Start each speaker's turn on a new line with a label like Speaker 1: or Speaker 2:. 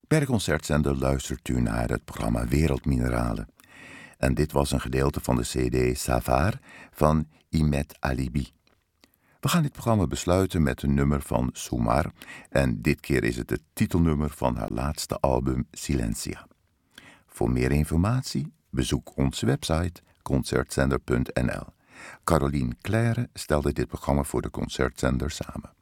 Speaker 1: Bij de concertzender luistert u naar het programma Wereldmineralen. En dit was een gedeelte van de cd Savar van Imet Alibi. We gaan dit programma besluiten met een nummer van Soumar. En dit keer is het titelnummer van haar laatste album Silencia. Voor meer informatie bezoek onze website concertzender.nl. Caroline Claire stelde dit programma voor de concertzender samen.